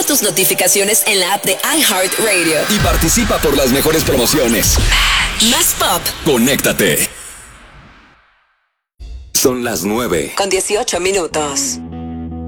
tus notificaciones en la app de iHeartRadio. Y participa por las mejores promociones. Más pop. Conéctate. Son las 9:18 minutos.